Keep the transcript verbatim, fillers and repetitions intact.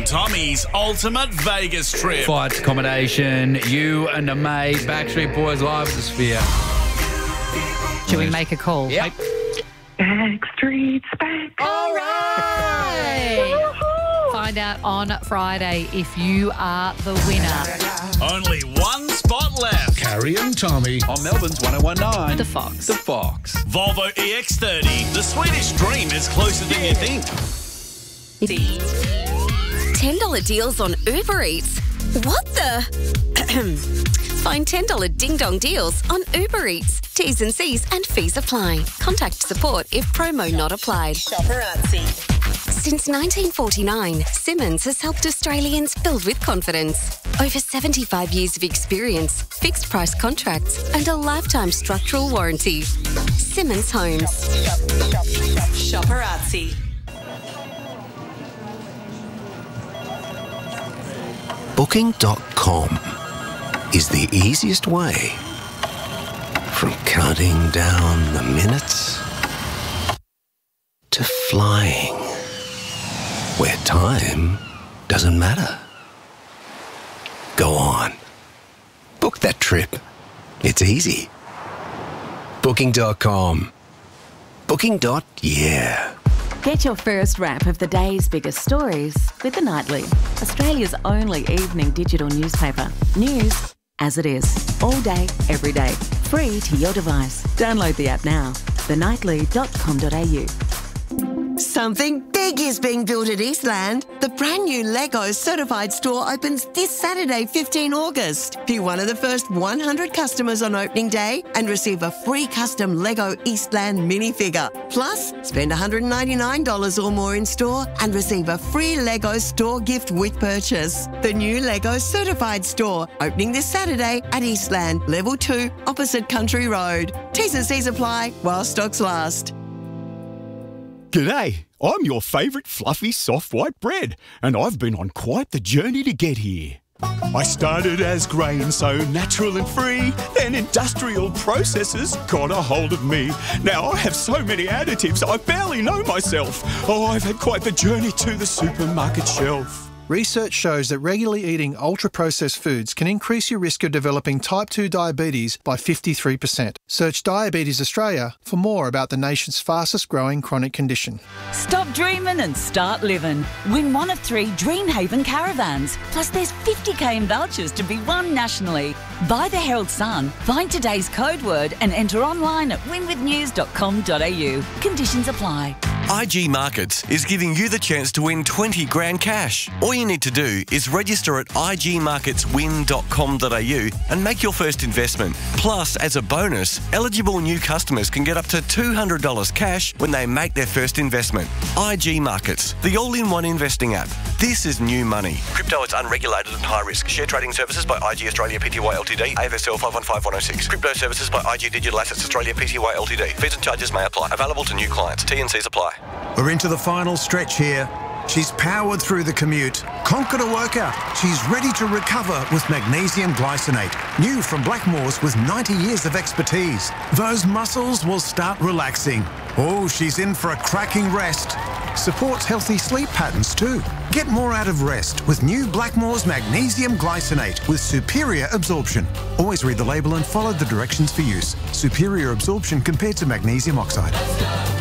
Tommy's ultimate Vegas trip. Flights, accommodation, you and the mate, Backstreet Boys live at the Sphere. Should we make a call? Yep. Backstreet's back. All right. Find out on Friday if you are the winner. Only one spot left. Carrie and Tommy. On Melbourne's one oh one nine. The Fox. The Fox. Volvo E X thirty. The Swedish dream is closer than you think. ten dollars deals on Uber Eats. What the? Find ten dollars Ding Dong deals on Uber Eats. T's and C's and fees apply. Contact support if promo not applied. Shopperazzi. Since nineteen forty-nine, Simmons has helped Australians build with confidence. Over seventy-five years of experience, fixed price contracts, and a lifetime structural warranty. Simmons Homes. Shopperazzi. Booking dot com is the easiest way from counting down the minutes to flying, where time doesn't matter. Go on. Book that trip. It's easy. Booking dot com. Booking. Yeah. Get your first wrap of the day's biggest stories with The Nightly, Australia's only evening digital newspaper. News as it is, all day, every day, free to your device. Download the app now, the nightly dot com dot a u. Something big is being built at Eastland. The brand new Lego certified store opens this Saturday, fifteenth of August. Be one of the first one hundred customers on opening day and receive a free custom Lego Eastland minifigure. Plus, spend one hundred ninety-nine dollars or more in store and receive a free Lego store gift with purchase. The new Lego certified store opening this Saturday at Eastland, Level two, opposite Country Road. T's and C's apply while stocks last. G'day, I'm your favourite fluffy soft white bread, and I've been on quite the journey to get here. I started as grain, so natural and free, then industrial processes got a hold of me. Now I have so many additives, I barely know myself. Oh, I've had quite the journey to the supermarket shelf. Research shows that regularly eating ultra-processed foods can increase your risk of developing type two diabetes by fifty-three percent. Search Diabetes Australia for more about the nation's fastest-growing chronic condition. Stop dreaming and start living. Win one of three Dreamhaven caravans. Plus there's fifty k in vouchers to be won nationally. Buy the Herald Sun, find today's code word and enter online at win with news dot com dot a u. Conditions apply. I G Markets is giving you the chance to win twenty grand cash. All you need to do is register at i g markets win dot com dot a u and make your first investment. Plus, as a bonus, eligible new customers can get up to two hundred dollars cash when they make their first investment. I G Markets, the all-in-one investing app. This is new money. Crypto is unregulated and high risk. Share trading services by I G Australia Pty Ltd, A F S L five one five one oh six. Crypto services by I G Digital Assets Australia Pty Ltd. Fees and charges may apply. Available to new clients. T and Cs apply. We're into the final stretch here. She's powered through the commute, conquered a workout. She's ready to recover with magnesium glycinate. New from Blackmores with ninety years of expertise. Those muscles will start relaxing. Oh, she's in for a cracking rest. Supports healthy sleep patterns too. Get more out of rest with new Blackmores magnesium glycinate with superior absorption. Always read the label and follow the directions for use. Superior absorption compared to magnesium oxide.